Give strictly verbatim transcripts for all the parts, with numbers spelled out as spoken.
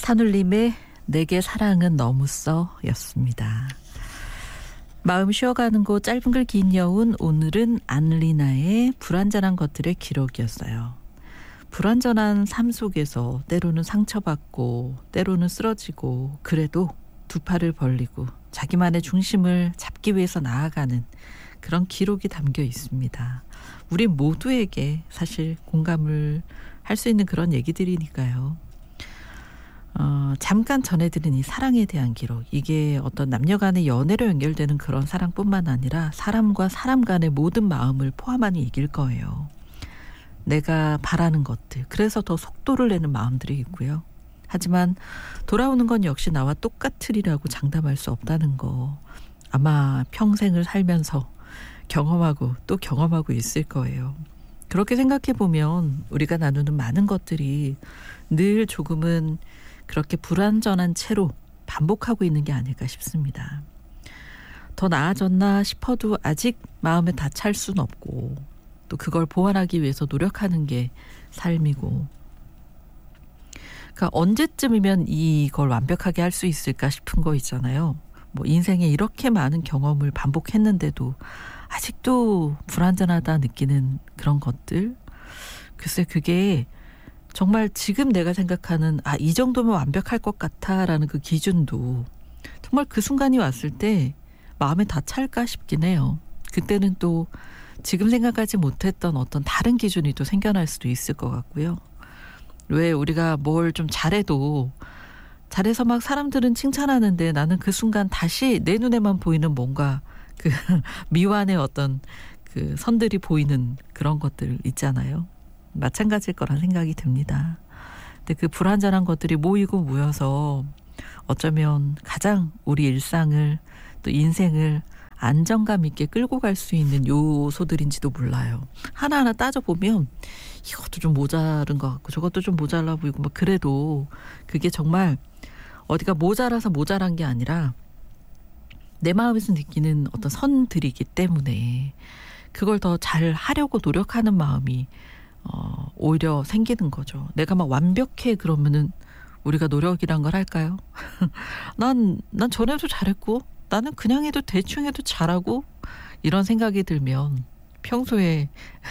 산울림의 내게 사랑은 너무 써 였습니다. 마음 쉬어가는 곳 짧은 글 긴 여운, 오늘은 안리나의 불완전한 것들의 기록이었어요. 불완전한 삶 속에서 때로는 상처받고 때로는 쓰러지고 그래도 두 팔을 벌리고 자기만의 중심을 잡기 위해서 나아가는 그런 기록이 담겨 있습니다. 우리 모두에게 사실 공감을 할 수 있는 그런 얘기들이니까요. 어, 잠깐 전해드린 이 사랑에 대한 기록, 이게 어떤 남녀 간의 연애로 연결되는 그런 사랑뿐만 아니라 사람과 사람 간의 모든 마음을 포함한 얘기일 거예요. 내가 바라는 것들, 그래서 더 속도를 내는 마음들이 있고요. 하지만 돌아오는 건 역시 나와 똑같으리라고 장담할 수 없다는 거, 아마 평생을 살면서 경험하고 또 경험하고 있을 거예요. 그렇게 생각해 보면 우리가 나누는 많은 것들이 늘 조금은 그렇게 불완전한 채로 반복하고 있는 게 아닐까 싶습니다. 더 나아졌나 싶어도 아직 마음에 다 찰 수는 없고 또 그걸 보완하기 위해서 노력하는 게 삶이고, 그러니까 언제쯤이면 이걸 완벽하게 할 수 있을까 싶은 거 있잖아요. 뭐 인생에 이렇게 많은 경험을 반복했는데도 아직도 불완전하다 느끼는 그런 것들, 글쎄 그게 정말 지금 내가 생각하는 아, 이 정도면 완벽할 것 같아라는 그 기준도 정말 그 순간이 왔을 때 마음에 다 찰까 싶긴 해요. 그때는 또 지금 생각하지 못했던 어떤 다른 기준이 또 생겨날 수도 있을 것 같고요. 왜 우리가 뭘 좀 잘해도 잘해서 막 사람들은 칭찬하는데 나는 그 순간 다시 내 눈에만 보이는 뭔가 그 미완의 어떤 그 선들이 보이는 그런 것들 있잖아요. 마찬가지일 거란 생각이 듭니다. 근데 그 불완전한 것들이 모이고 모여서 어쩌면 가장 우리 일상을 또 인생을 안정감 있게 끌고 갈 수 있는 요소들인지도 몰라요. 하나하나 따져보면 이것도 좀 모자른 것 같고 저것도 좀 모자라 보이고 막 그래도 그게 정말 어디가 모자라서 모자란 게 아니라 내 마음에서 느끼는 어떤 선들이기 때문에 그걸 더 잘 하려고 노력하는 마음이 어, 오히려 생기는 거죠. 내가 막 완벽해 그러면은 우리가 노력이란 걸 할까요? 난, 난 전에도 잘했고 나는 그냥 해도 대충 해도 잘하고 이런 생각이 들면 평소에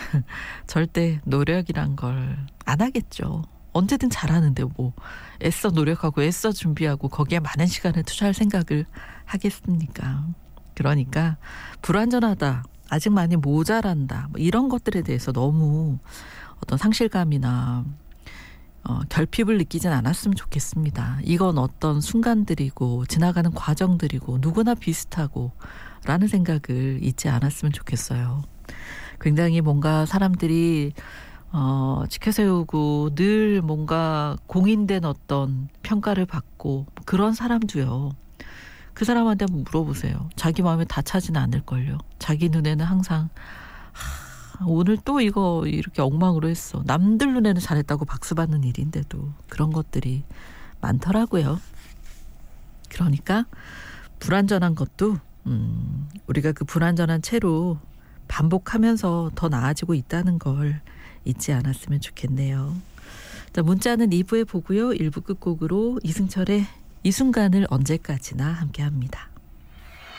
절대 노력이란 걸 안 하겠죠. 언제든 잘하는데 뭐 애써 노력하고 애써 준비하고 거기에 많은 시간을 투자할 생각을 하겠습니까? 그러니까 불완전하다, 아직 많이 모자란다, 뭐 이런 것들에 대해서 너무 어떤 상실감이나 어, 결핍을 느끼진 않았으면 좋겠습니다. 이건 어떤 순간들이고 지나가는 과정들이고 누구나 비슷하고 라는 생각을 잊지 않았으면 좋겠어요. 굉장히 뭔가 사람들이 어, 지켜세우고 늘 뭔가 공인된 어떤 평가를 받고 그런 사람도요. 그 사람한테 한번 물어보세요. 자기 마음에 다 차지는 않을걸요. 자기 눈에는 항상 하, 오늘 또 이거 이렇게 엉망으로 했어. 남들 눈에는 잘했다고 박수받는 일인데도 그런 것들이 많더라고요. 그러니까 불완전한 것도 음, 우리가 그 불완전한 채로 반복하면서 더 나아지고 있다는 걸 잊지 않았으면 좋겠네요. 자, 문자는 이 부에 보고요. 일 부 끝곡으로 이승철의 이 순간을 언제까지나 함께합니다.